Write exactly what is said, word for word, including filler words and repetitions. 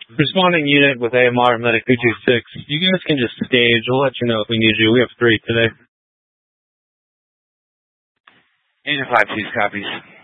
Responding unit with A M R Medic two two six. You guys can just stage. We'll let you know if we need you. We have three today. Unit five two copies.